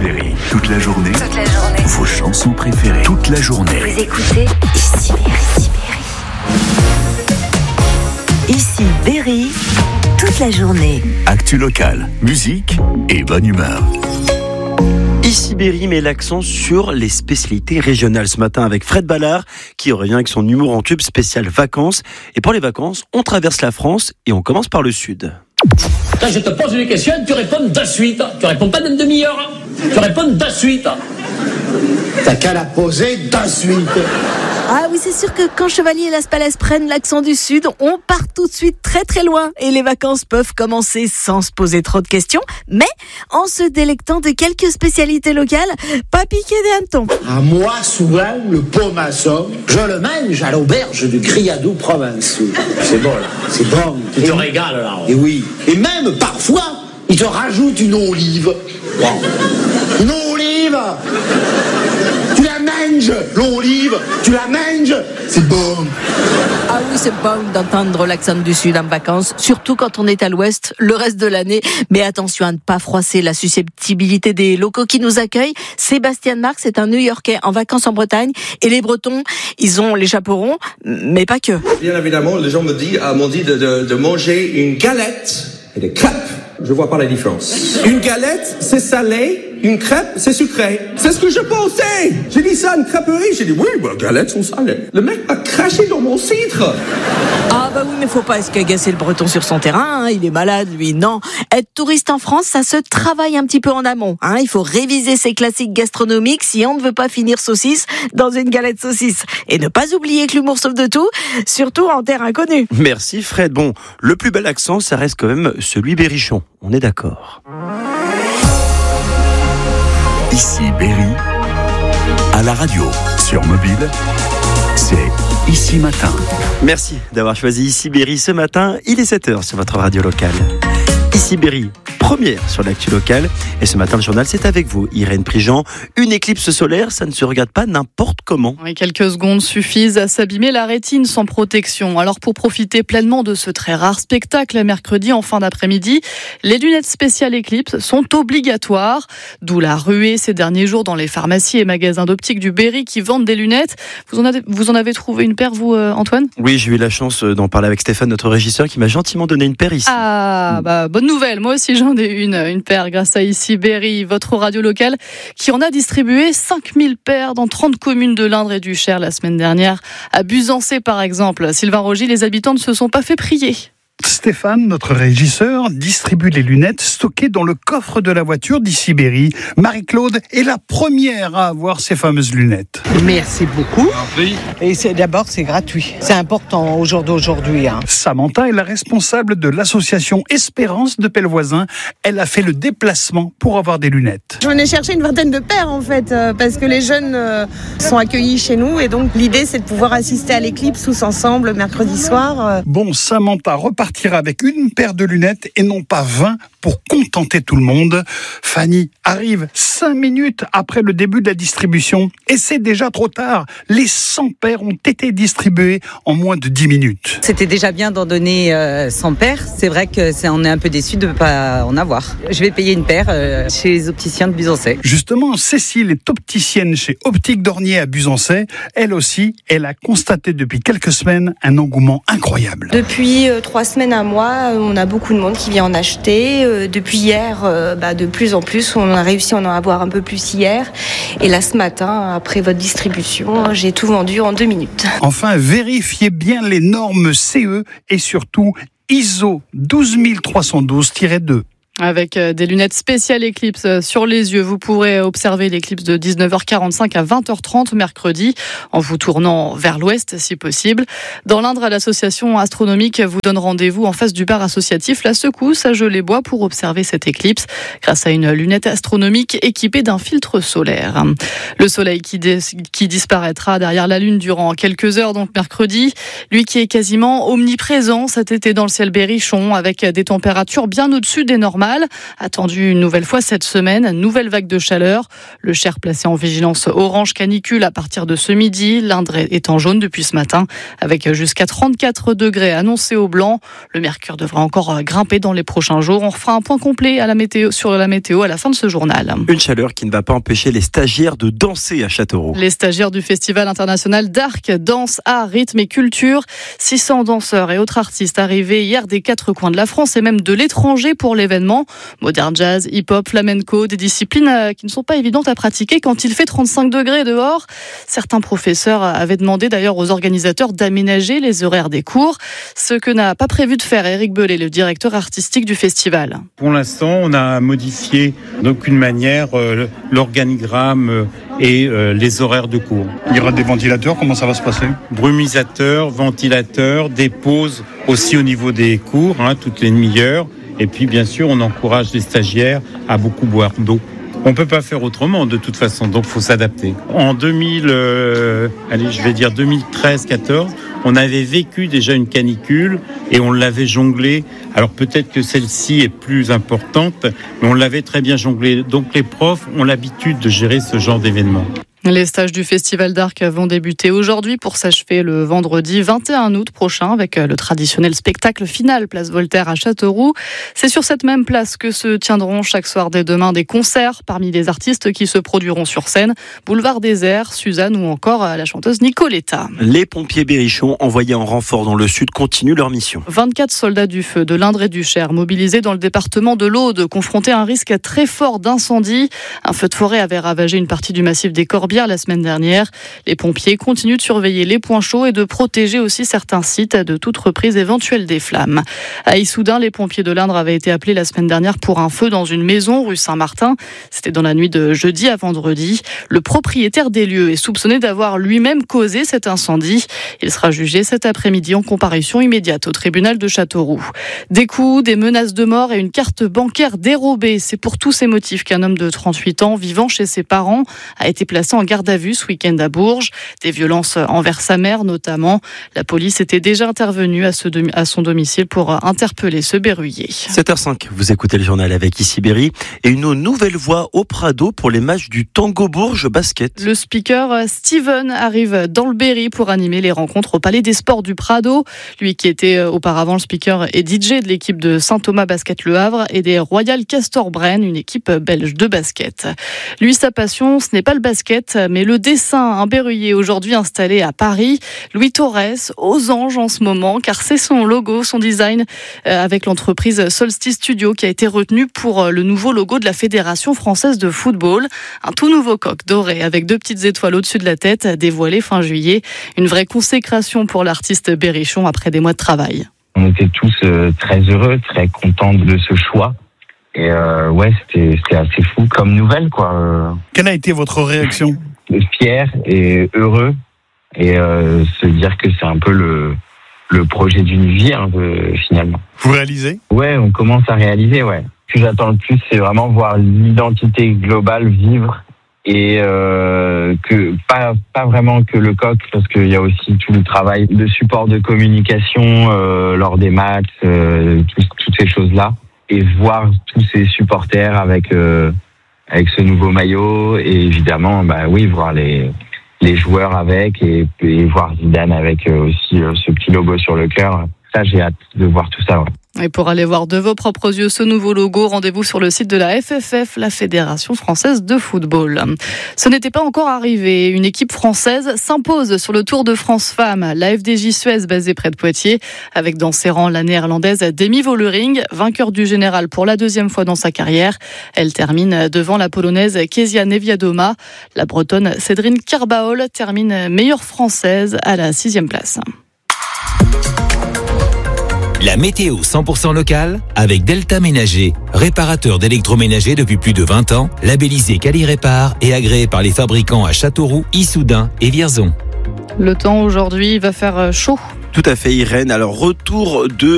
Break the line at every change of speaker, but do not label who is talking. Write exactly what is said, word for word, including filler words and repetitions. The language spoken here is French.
Berry, toute la journée.
Toute la journée.
Vos chansons préférées, toute la journée.
Vous écoutez Ici Berry. Ici Berry, toute la journée.
Actu locale, musique et bonne humeur.
Ici Berry met l'accent sur les spécialités régionales ce matin avec Fred Ballard qui revient avec son humour en tube spécial vacances. Et pour les vacances, on traverse la France et on commence par le sud.
Quand je te pose une question, tu réponds de suite. Tu réponds pas d'une demi-heure. Tu réponds de suite.
T'as qu'à la poser de suite.
Ah oui, c'est sûr que quand Chevalier et Las Palais prennent l'accent du Sud, on part tout de suite très très loin. Et les vacances peuvent commencer sans se poser trop de questions, mais en se délectant de quelques spécialités locales, pas piquer des hannetons.
À moi, souvent, le pomasson, je le mange à l'auberge du Criadou provençal. C'est bon, là. C'est bon.
Tu te régales, là.
Et oui. Et même, parfois, ils te rajoutent une olive. Wow. Une olive. Tu la manges, l'olive. Tu la manges. C'est bon.
Ah oui, c'est bon d'entendre l'accent du Sud en vacances, surtout quand on est à l'Ouest le reste de l'année. Mais attention à ne pas froisser la susceptibilité des locaux qui nous accueillent. Sébastien Marx est un New-Yorkais en vacances en Bretagne. Et les Bretons, ils ont les chaperons, mais pas que.
Bien évidemment, les gens me disent, euh, m'ont dit de, de, de manger une galette et des crêpes. Je vois pas la différence. Une galette, c'est salé. Une crêpe, c'est sucré. C'est ce que je pensais. J'ai dit ça à une crêperie. J'ai dit, oui, bah, galettes sont salées. Le mec a craché dans mon cidre.
Ah bah oui, mais faut pas escagacer le Breton sur son terrain, hein. Il est malade, lui, non. Être touriste en France, ça se travaille un petit peu en amont, hein. Il faut réviser ses classiques gastronomiques si on ne veut pas finir saucisse dans une galette saucisse. Et ne pas oublier que l'humour sauve de tout, surtout en terre inconnue.
Merci Fred. Bon, le plus bel accent, ça reste quand même celui berrichon. On est d'accord.
Ici Berry, à la radio, sur mobile, c'est Ici Matin.
Merci d'avoir choisi Ici Berry ce matin. Il est sept heures sur votre radio locale. Ici Berry, première sur l'actu locale. Et ce matin, le journal, c'est avec vous, Irène Prigent. Une éclipse solaire, ça ne se regarde pas n'importe comment.
Oui, quelques secondes suffisent à s'abîmer la rétine sans protection. Alors, pour profiter pleinement de ce très rare spectacle, mercredi en fin d'après-midi, les lunettes spéciales éclipse sont obligatoires. D'où la ruée ces derniers jours dans les pharmacies et magasins d'optique du Berry qui vendent des lunettes. Vous en avez, vous en avez trouvé une paire, vous, euh, Antoine ?
Oui, j'ai eu la chance d'en parler avec Stéphane, notre régisseur, qui m'a gentiment donné une paire ici.
Ah, bah, bonne nouvelle. Moi aussi, j'en ai une, une paire grâce à Ici Berry, votre radio locale, qui en a distribué cinq mille paires dans trente communes de l'Indre et du Cher la semaine dernière. À Buzancé, par exemple. Sylvain Rogy, les habitants ne se sont pas fait prier.
Stéphane, notre régisseur, distribue les lunettes stockées dans le coffre de la voiture d'Ici Berry. Marie-Claude est la première à avoir ces fameuses lunettes.
Merci beaucoup. Et c'est, d'abord, c'est gratuit. C'est important au jour d'aujourd'hui. Hein.
Samantha est la responsable de l'association Espérance de Pellevoisin. Elle a fait le déplacement pour avoir des lunettes.
J'en ai cherché une vingtaine de paires en fait, euh, parce que les jeunes euh, sont accueillis chez nous. Et donc l'idée, c'est de pouvoir assister à l'éclipse tous ensemble mercredi soir. Euh.
Bon, Samantha repartira avec une paire de lunettes et non pas vingt pour contenter tout le monde. Fanny arrive cinq minutes après le début de la distribution et c'est déjà trop tard. Les cent paires ont été distribuées en moins de dix minutes.
C'était déjà bien d'en donner euh, cent paires. C'est vrai que c'est, on est un peu déçus de ne pas en avoir. Je vais payer une paire euh, chez les opticiens de Buzancé.
Justement, Cécile est opticienne chez Optique Dornier à Buzancé. Elle aussi, elle a constaté depuis quelques semaines un engouement incroyable.
Depuis euh, trois semaines, un mois, on a beaucoup de monde qui vient en acheter. Depuis hier, bah, de plus en plus, on a réussi à en avoir un peu plus hier. Et là, ce matin, après votre distribution, j'ai tout vendu en deux minutes.
Enfin, vérifiez bien les normes C E et surtout I S O douze mille trois cent douze tiret deux.
Avec des lunettes spéciales éclipse sur les yeux, vous pourrez observer l'éclipse de dix-neuf heures quarante-cinq à vingt heures trente mercredi, en vous tournant vers l'ouest si possible. Dans l'Indre, l'association astronomique vous donne rendez-vous en face du bar associatif La Secousse à Geulles-Bois pour observer cette éclipse grâce à une lunette astronomique équipée d'un filtre solaire. Le soleil qui, dé- qui disparaîtra derrière la lune durant quelques heures, donc mercredi, lui qui est quasiment omniprésent cet été dans le ciel berrichon avec des températures bien au-dessus des normales normale. Attendue une nouvelle fois cette semaine, nouvelle vague de chaleur. Le Cher placé en vigilance orange canicule à partir de ce midi. L'Indre est en jaune depuis ce matin, avec jusqu'à trente-quatre degrés annoncés au blanc. Le mercure devrait encore grimper dans les prochains jours. On refera un point complet à la météo, sur la météo à la fin de ce journal.
Une chaleur qui ne va pas empêcher les stagiaires de danser à Châteauroux.
Les stagiaires du Festival international d'Arc, danse, art, rythme et culture. six cents danseurs et autres artistes arrivés hier des quatre coins de la France et même de l'étranger pour l'événement. Modern jazz, hip-hop, flamenco, des disciplines qui ne sont pas évidentes à pratiquer quand il fait trente-cinq degrés dehors. Certains professeurs avaient demandé d'ailleurs aux organisateurs d'aménager les horaires des cours, ce que n'a pas prévu de faire Éric Bellet, le directeur artistique du festival.
Pour l'instant, on a modifié d'aucune manière euh, l'organigramme euh, et euh, les horaires de cours.
Il y aura des ventilateurs, comment ça va se passer ?
Brumisateurs, ventilateurs, des pauses aussi au niveau des cours, hein, toutes les demi-heures. Et puis bien sûr, on encourage les stagiaires à beaucoup boire d'eau. On ne peut pas faire autrement de toute façon, donc il faut s'adapter. En deux mille, euh, allez, je vais dire deux mille treize quatorze, on avait vécu déjà une canicule et on l'avait jonglée. Alors peut-être que celle-ci est plus importante, mais on l'avait très bien jonglée. Donc les profs ont l'habitude de gérer ce genre d'événement.
Les stages du Festival d'Arc vont débuter aujourd'hui pour s'achever le vendredi vingt et un août prochain avec le traditionnel spectacle final Place Voltaire à Châteauroux. C'est sur cette même place que se tiendront chaque soir dès demain des concerts parmi les artistes qui se produiront sur scène. Boulevard Désert, Suzanne ou encore la chanteuse Nicoletta.
Les pompiers berrichons envoyés en renfort dans le sud continuent leur mission.
vingt-quatre soldats du feu de l'Indre et du Cher mobilisés dans le département de l'Aude, confrontés à un risque très fort d'incendie. Un feu de forêt avait ravagé une partie du massif des Corbières la semaine dernière. Les pompiers continuent de surveiller les points chauds et de protéger aussi certains sites de toute reprise éventuelle des flammes. À Issoudun, les pompiers de l'Indre avaient été appelés la semaine dernière pour un feu dans une maison rue Saint-Martin. C'était dans la nuit de jeudi à vendredi. Le propriétaire des lieux est soupçonné d'avoir lui-même causé cet incendie. Il sera jugé cet après-midi en comparution immédiate au tribunal de Châteauroux. Des coups, des menaces de mort et une carte bancaire dérobée. C'est pour tous ces motifs qu'un homme de trente-huit ans vivant chez ses parents a été placé en garde à vue ce week-end à Bourges. Des violences envers sa mère notamment. La police était déjà intervenue à, ce dom- à son domicile pour interpeller ce berruyer.
sept heures cinq, vous écoutez le journal avec Ici Berry et une nouvelle voix au Prado pour les matchs du Tango Bourges Basket.
Le speaker Steven arrive dans le Berry pour animer les rencontres au Palais des Sports du Prado. Lui qui était auparavant le speaker et D J de l'équipe de Saint-Thomas Basket Le Havre et des Royal Castor Brenne, une équipe belge de basket. Lui, sa passion, ce n'est pas le basket, mais le dessin. Un berruyer aujourd'hui installé à Paris. Louis Torres, aux anges en ce moment, car c'est son logo, son design, euh, avec l'entreprise Solstice Studio qui a été retenu pour le nouveau logo de la Fédération française de football. Un tout nouveau coq doré avec deux petites étoiles au-dessus de la tête, dévoilé fin juillet. Une vraie consécration pour l'artiste berrichon après des mois de travail.
On était tous euh, très heureux, très contents de ce choix. Et euh, ouais, c'était, c'était assez fou comme nouvelle, quoi. Euh...
Quelle a été votre réaction ?
Fier et heureux, et euh, se dire que c'est un peu le, le projet d'une vie, hein, de, finalement.
Vous réalisez ?
Ouais, on commence à réaliser, ouais. Ce que j'attends le plus, c'est vraiment voir l'identité globale vivre, et euh, que pas, pas vraiment que le coq, parce qu'il y a aussi tout le travail de support de communication euh, lors des matchs, euh, tout, toutes ces choses-là. Et voir tous ces supporters avec euh, avec ce nouveau maillot et évidemment bah oui voir les les joueurs avec et, et voir Zidane avec euh, aussi euh, ce petit logo sur le cœur. Ça, j'ai hâte de voir tout ça. Ouais.
Et pour aller voir de vos propres yeux ce nouveau logo, rendez-vous sur le site de la F F F, la Fédération française de football. Ce n'était pas encore arrivé. Une équipe française s'impose sur le Tour de France Femmes. La F D J Suez, basée près de Poitiers, avec dans ses rangs la néerlandaise Demi Vollering, vainqueur du général pour la deuxième fois dans sa carrière. Elle termine devant la polonaise Kezia Neviadoma. La bretonne Cédrine Carbaol termine meilleure française à la sixième place.
La météo cent pour cent locale avec Delta Ménager, réparateur d'électroménager depuis plus de vingt ans, labellisé Quali-Répar et agréé par les fabricants à Châteauroux, Issoudun et Vierzon.
Le temps aujourd'hui va faire chaud.
Tout à fait, Irène. Alors, retour de